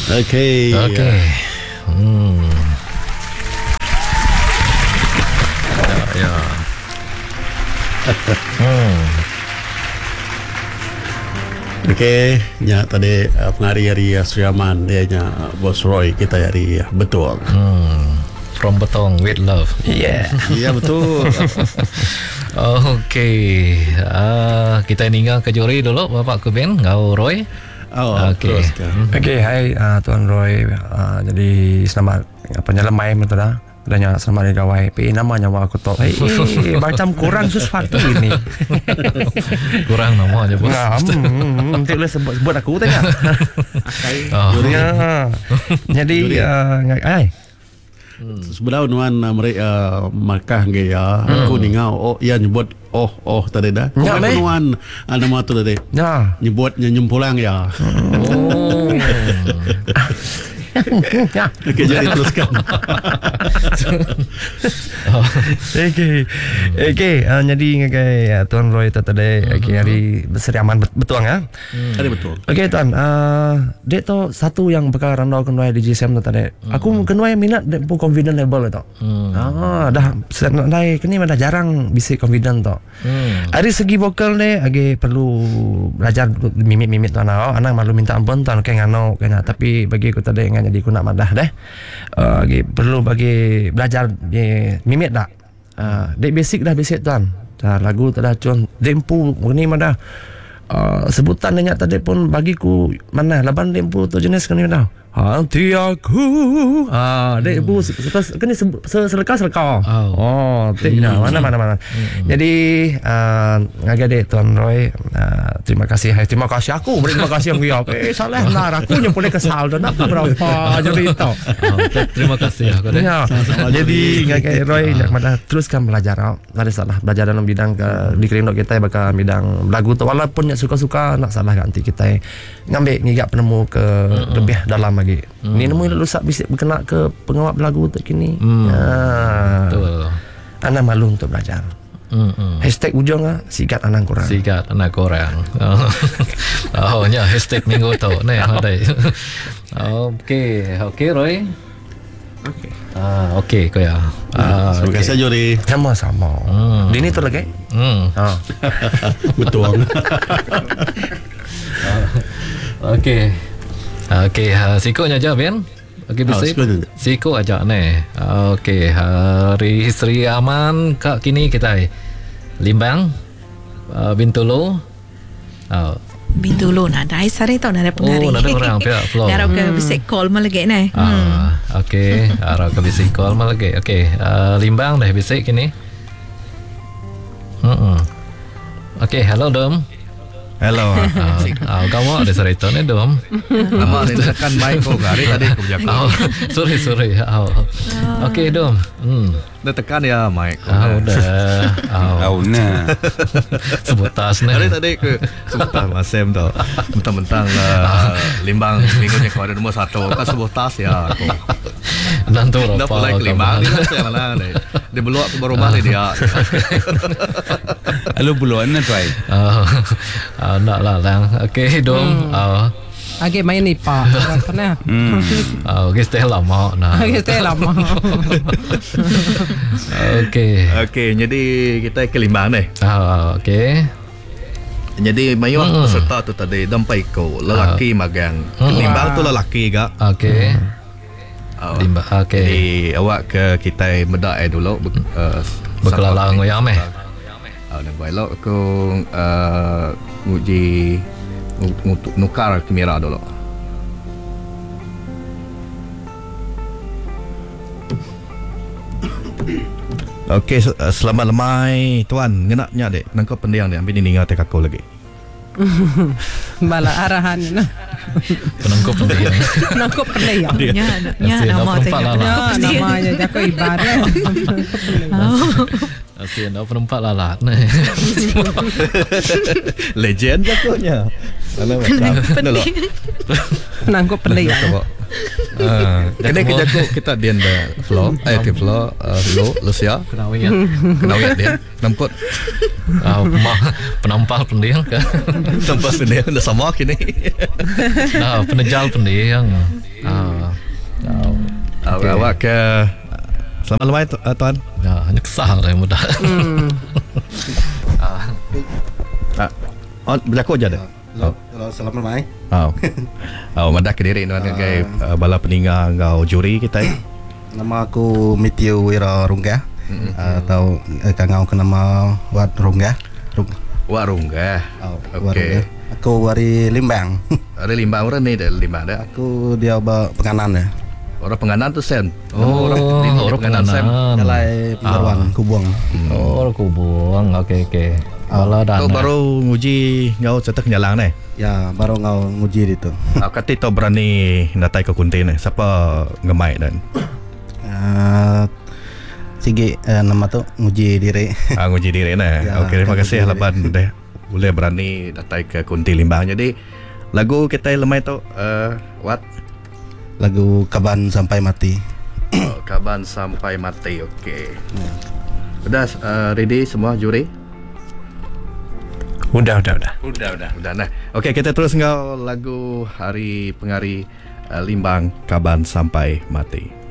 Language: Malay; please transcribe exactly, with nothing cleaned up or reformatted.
Okey. Okey. Hmm. Ya. ya. hmm. Okey, nya tadi uh, pengari hari Sri Aman dia nya uh, Bos Roy kita hari uh, betul. Hmm. From Betong with love. Yeah. Ya betul. Okey. Uh, kita tinggal ke juri dulu Bapak Kubin, ngau Roy. Oh, okey. Okey, hai uh, Tuan Roy. Uh, jadi selamat apa nyelamai betul dah. Adanya selamat digawai. Pi namanya aku tahu. Eh, eh, macam kurang sesuatu ini. Kurang namanya bos. Nah, hmm, nanti boleh sebut sebut aku tengah. Oh. Ya. Jadi uh, ai Hmm. Sebelah nuan uh, mereka uh, markah nge ya hmm. aku ningau oh ya nyebut oh oh tadi dah ya, oh nuan ada nama tu tadi ya nyebut nyempulang ya oh ya okey jadi teruskan. Okey okey uh, jadi ngagai uh, Tuan Roy tu tadi hmm. okay, hari Sri Aman betul ya hmm. Tadi betul. Okey Tuan uh, dek tu satu yang bakal randau kenai di G S M tu tadi hmm. aku kenai minat dek pun confident level tu hmm. ah dah senai kini dah jarang bisa confident tu hmm. Dari segi vokal ni lagi perlu belajar mimik-mimik tu anak anak malu minta ampun tuan kayak ngano kena tapi bagi aku tadi dengan jadi aku nak madah deh uh, lagi perlu bagi belajar ye, mimik dak uh, dek basic dah basic tuan dah lagu tak dah cun dempu ni madah uh, sebutan dengar tadi pun bagiku mana laban dempu tu jenis kan ni dah hati aku ah dek bu kan seleka seleka oh oh tidak mana mana mana jadi uh, ngaga dek Tuan Roy uh, terima kasih hai terima kasih aku beri terima kasih yang dia eh salah nar aku yang boleh kesal dan apa berapa jadi itu terima kasih aku deh ya, jadi ngaga Roy nak mana teruskan belajar ada salah belajar dalam bidang ke di Kerindok kita bakal bidang lagu tu walaupun yang suka-suka nak salah ganti kita ngambil ngigak penemu ke lebih dalam lagi. Hmm. Ni nemu lusak bisa berkena ke pengawal lagu tu kini. Hmm. Ya. Betul. Anak malu untuk belajar. Hmm. hmm. Hashtag ujung ah sikat anak kurang. Sikat anak kurang. Oh, oh nya hashtag minggu tu ni ada. Okey, okey Roy. Okey. Ah, okey kau ya. Ah, terima kasih okay. Juri. Sama-sama. Hmm. Dini tu lagi. Hmm. Ha. Betul. Okey. Okey, uh, sikutnya aja Ben. Okey bisik. Oh, sikut aja ni. Okey, hari Sri Aman kak kini kita Limbang uh, Bintulu. Oh. Bintulu nak dai sare tau nak ada pengari. Oh, nak ada orang pihak flow. Nak ke bisik call malagi ni. Ah, okey, ara ke bisik call malagi. Okey, uh, Limbang dah bisik kini. Hmm. Okey, hello Dom. Hello. Ah, kamu ada cerita ni Dom? Lama ni tekan mic kau hari tadi aku berjaga. Oh, sorry sorry. Oh. Okey Dom. Hmm. Dah tekan ya mic. Ah, udah. Oh, nah. Sebutas ni. Hari tadi ke sebutas Masem tu. Mentang-mentang uh, Limbang minggunya kau ada nombor satu. Kan sebutas ya aku. Nanti berapa? Dah mulai ke Limbang ni saya mana ni. Dia beluak ke rumah ni dia. Halo buluan na try. Oh. Uh, nak lah lang. Okay, Dom. Hmm. Uh, Agi main ni pak. Apa ni? Hmm. Uh, okay, stay lama. Nah. Okay, stay lama. Okay. Okay, jadi kita ke Limbang ni. Uh, okay. Jadi mayuah hmm. peserta tu tadi dampai ko lelaki uh. magang. Hmm. Limbang tu lelaki gak. Okay. Oh. Limbang. Okay. Jadi awak ke kita medai dulu. Uh, Berkelalang ngoyam eh. Uh, dan baiklah aku uh, uji untuk nukar kamera dulu. Okey, selamat lemai tuan. Ngenaknya dek. Nangkau pendiang dia. Ambil ni ingat aku lagi. Bala arahan na. Penangkap pendiang. Penangkap pendiang. Ya, ya nama saya. Namanya aku ibarat. Asyik dah perempat lalat ni. Legend jagonya. Penting. Penangkap pendiang. Ah, jadi kita aku kita dia dah flow, eh ke flow, flow, Lucia, kenawian, kenawian dia, nampak, ah, penampal pendiang kan, nampak pendiang dah sama kini, nah penejal pendiang, Ah. Ah, Okey. Awak ke selamat lemai tu- uh, tuan. Ya, hanya kesal saya muda. Hmm. Ah, on berlaku aja dah. Hello, hello, selamat mai. Oh. Oh, madah ke diri tuan sebagai uh, bala peninggal ngau juri kita. eh. Nama aku Mitio Wira Rungga. Atau uh, kangau ke nama Wat Rungga. Rung. Wak Rungga. Oh, Okey. Aku dari Limbang. Ada limbang orang ni dah limbang dah. Aku dia ba penganan ya. Orang penganan tu sen. Oh, orang ini orang penganan sen. penganan. Dalai Pembaruan Kubuang. Oh, aku buang. Okey, okey. Bala dan. Kau baru nguji ngau cetak nyalang ni. Ya, baru ngau nguji itu. Aku kata tu berani natai ke kunti ni. Siapa ngemai dan? Uh, Sige, uh, nama tu nguji diri. Ah, nguji diri ni. Ya, Okey, terima nguji kasih diri. Laban deh. Boleh berani natai ke kunti limbang. Jadi lagu kita lemai tu uh, what? Lagu Kaban Sampai Mati. Oh, Kaban Sampai Mati. Okey. Sudah uh, ready semua juri? Udah, udah, udah. Udah, udah, udah. Nah, okey kita terus ngau lagu Hari Pengari uh, Limbang Kaban Sampai Mati.